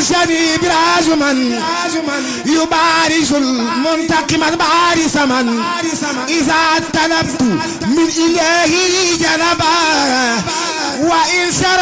باشني براز من يبارز المنتقم البارس من إذا طلبت من إلهي جنبا